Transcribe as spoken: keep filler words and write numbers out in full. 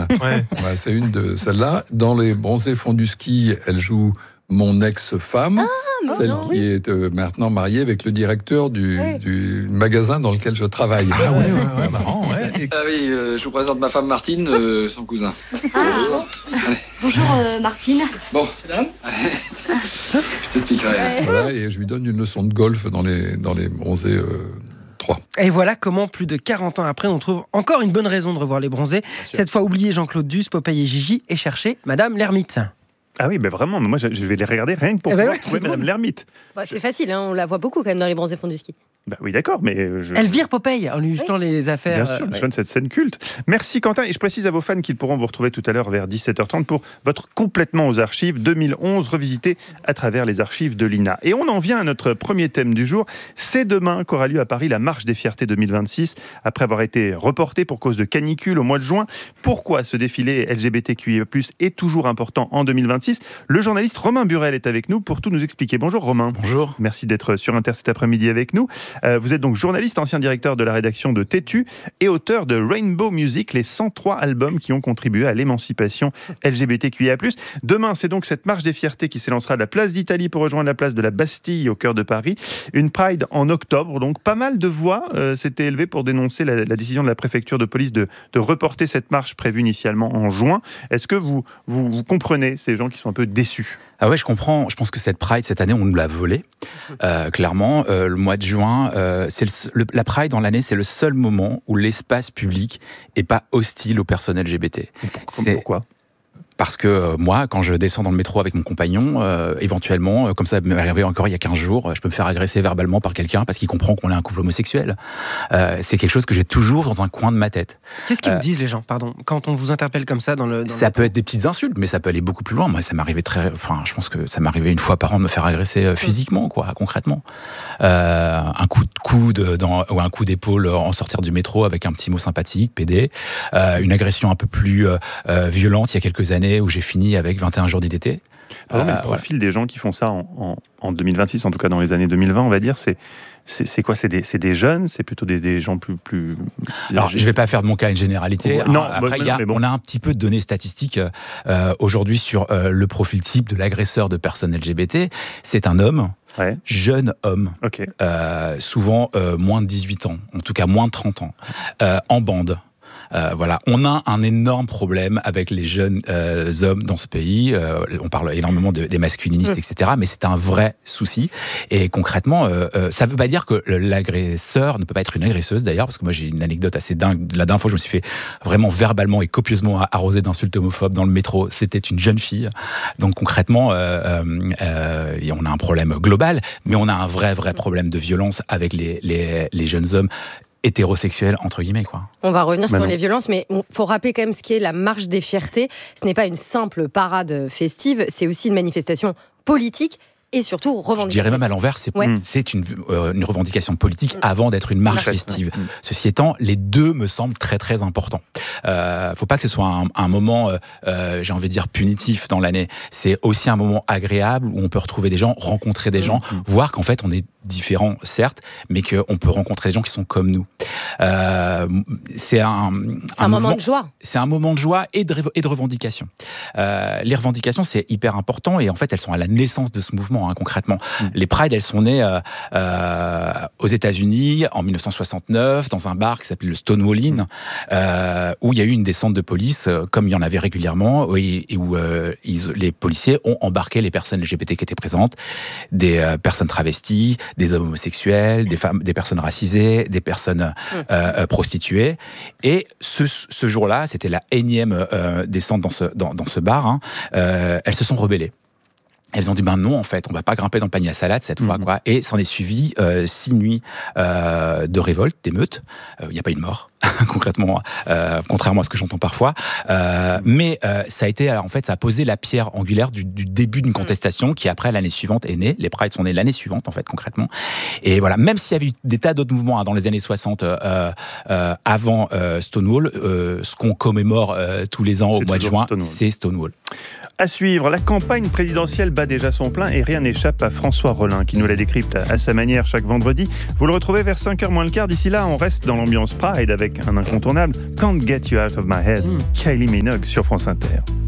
Martine. Ouais. Ouais, c'est une de celles-là. Dans les bronzés fonds du ski, elle joue mon ex-femme, Ah, celle non, qui oui. est euh, maintenant mariée avec le directeur du, Oui. du magasin dans lequel je travaille. Ah ouais, ouais, ouais, marrant, ouais. Ah oui, euh, je vous présente ma femme Martine, euh, son cousin. Ah, bonjour. Bonjour euh, Martine. Bon, c'est là. Je t'expliquerai. Ouais. Voilà, et je lui donne une leçon de golf dans les, dans les bronzés euh, trois. Et voilà comment, plus de quarante ans après, on trouve encore une bonne raison de revoir les bronzés. Cette fois, oubliez Jean-Claude Duss, Popeye et Gigi et cherchez Madame l'Ermite. Ah oui, ben vraiment, moi je je vais les regarder rien que pour Eh ben pouvoir ouais, trouver c'est Madame drôle. l'Ermite. Bah, c'est facile, hein, on la voit beaucoup quand même dans les bronzés fonds du ski. Bah oui, d'accord, mais euh, je... Elle vire Popeye en lui jetant les affaires. Bien sûr, euh, je sonne cette scène culte. Merci Quentin, et je précise à vos fans qu'ils pourront vous retrouver tout à l'heure vers dix-sept heures trente pour votre complètement aux archives deux mille onze, revisité à travers les archives de l'I N A. Et on en vient à notre premier thème du jour. C'est demain qu'aura lieu à Paris la Marche des Fiertés deux mille vingt-six, après avoir été reportée pour cause de canicule au mois de juin. Pourquoi ce défilé L G B T Q I A plus, est toujours important en deux mille vingt-six? Le journaliste Romain Burel est avec nous pour tout nous expliquer. Bonjour Romain. Bonjour. Merci d'être sur Inter cet après-midi avec nous. Euh, vous êtes donc journaliste, ancien directeur de la rédaction de Tétu et auteur de Rainbow Music, les cent trois albums qui ont contribué à l'émancipation L G B T Q I A plus. Demain, c'est donc cette marche des fiertés qui s'élancera de la place d'Italie pour rejoindre la place de la Bastille au cœur de Paris. Une Pride en octobre, donc pas mal de voix euh, s'étaient élevées pour dénoncer la, la décision de la préfecture de police de, de reporter cette marche prévue initialement en juin. Est-ce que vous, vous, vous comprenez ces gens qui sont un peu déçus? Ah ouais, je comprends. Je pense que cette Pride, cette année, on nous l'a volée. Euh, clairement, euh, le mois de juin, euh, c'est le, le, la Pride dans l'année, c'est le seul moment où l'espace public est pas hostile aux personnes L G B T. C'est... Pourquoi? Parce que euh, moi, quand je descends dans le métro avec mon compagnon, euh, éventuellement, euh, comme ça m'est arrivé encore il y a quinze jours, euh, je peux me faire agresser verbalement par quelqu'un parce qu'il comprend qu'on est un couple homosexuel. Euh, c'est quelque chose que j'ai toujours dans un coin de ma tête. Qu'est-ce qu'ils Euh, vous disent les gens, pardon, quand on vous interpelle comme ça dans le... Dans Ça le... peut être des petites insultes, mais ça peut aller beaucoup plus loin. Moi, ça m'arrivait très, enfin, je pense que ça m'arrivait une fois par an de me faire agresser euh, physiquement, quoi, concrètement. Euh, un coup de coude dans, ou un coup d'épaule en sortir du métro avec un petit mot sympathique, pédé. Euh, une agression un peu plus euh, euh, violente il y a quelques années où j'ai fini avec vingt et un jours d'I D T. Pardon, mais Euh, le profil des gens qui font ça en, en, en deux mille vingt-six, en tout cas dans les années deux mille vingt, on va dire, c'est, c'est, c'est quoi? C'est des, c'est des jeunes? C'est plutôt des, des gens plus... plus... Alors, je ne vais pas faire de mon cas une généralité. Ouais, non, Hein, Après, bah, il y a, mais bon. on a un petit peu de données statistiques euh, aujourd'hui sur euh, le profil type de l'agresseur de personnes L G B T. C'est un homme, Ouais, jeune homme, ok. euh, souvent euh, moins de dix-huit ans, en tout cas moins de trente ans, euh, en bande. Euh, voilà, on a un énorme problème avec les jeunes euh, hommes dans ce pays. Euh, on parle énormément de, des masculinistes, et cetera. Mais c'est un vrai souci. Et concrètement, euh, euh, ça ne veut pas dire que l'agresseur ne peut pas être une agresseuse d'ailleurs, parce que moi j'ai une anecdote assez dingue. La dernière fois, je me suis fait vraiment verbalement et copieusement arroser d'insultes homophobes dans le métro. C'était une jeune fille. Donc concrètement, euh, euh, on a un problème global, mais on a un vrai, vrai problème de violence avec les, les, les jeunes hommes hétérosexuels, entre guillemets, quoi. On va revenir Bah sur non. les violences, mais il faut rappeler quand même ce qu'est la marche des fiertés. Ce n'est pas une simple parade festive, c'est aussi une manifestation politique et surtout Je revendicative. dirais même à l'envers, c'est, Ouais. c'est une, euh, une revendication politique avant d'être une marche Marche. festive. Ceci étant, les deux me semblent très très importants. Euh, faut pas que ce soit un, un moment, euh, euh, j'ai envie de dire, punitif dans l'année. C'est aussi un moment agréable où on peut retrouver des gens, rencontrer des gens, voir qu'en fait on est différents, certes, mais qu'on peut rencontrer des gens qui sont comme nous. Euh, c'est un, C'est un, moment mouvement- de joie. c'est un moment de joie et de, révo- et de revendication. Euh, les revendications, c'est hyper important et en fait, elles sont à la naissance de ce mouvement, hein, concrètement. Mm. Les Pride, elles sont nées euh, euh, aux États-Unis en dix-neuf cent soixante-neuf dans un bar qui s'appelait le Stonewall Inn, euh, où il y a eu une descente de police, euh, comme il y en avait régulièrement, où, et où euh, ils, les policiers ont embarqué les personnes L G B T qui étaient présentes, des euh, personnes travesties, des hommes homosexuels, des femmes, des personnes racisées, des personnes Mm. euh, euh, prostituées. Et ce, ce jour-là, c'était la énième euh, descente dans ce, dans, dans ce bar, hein, euh, elles se sont rebellées. Elles ont dit, ben non, en fait, on va pas grimper dans le panier à salade cette fois, Mhm. quoi. Et s'en est suivi euh, six nuits euh, de révolte, d'émeutes. Il n'y a pas eu de mort, concrètement, euh, contrairement à ce que j'entends parfois. Euh, mais euh, ça a été, alors, en fait, ça a posé la pierre angulaire du, du début d'une contestation qui, après, l'année suivante, est née. Les Prides sont nés l'année suivante, en fait, concrètement. Et voilà, même s'il y avait eu des tas d'autres mouvements hein, dans les années soixante, euh, euh, avant euh, Stonewall, euh, ce qu'on commémore euh, tous les ans C'est au mois de toujours juin, Stonewall. c'est Stonewall. À suivre, la campagne présidentielle bat déjà son plein et rien n'échappe à François Rollin qui nous la décrypte à sa manière chaque vendredi. Vous le retrouvez vers cinq heures moins le quart. D'ici là, on reste dans l'ambiance Pride avec un incontournable Can't Get You Out of My Head, Kylie Minogue sur France Inter.